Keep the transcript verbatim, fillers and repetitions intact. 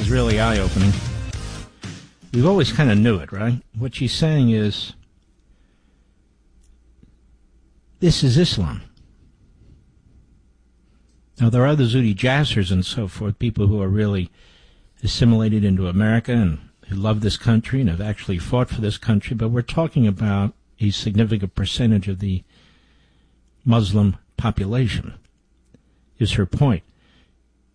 is really eye-opening. We've always kind of knew it, right? What she's saying is, this is Islam. Now, there are other Zuhdi Jassers and so forth, people who are really assimilated into America and who love this country and have actually fought for this country, but we're talking about a significant percentage of the Muslim population, is her point.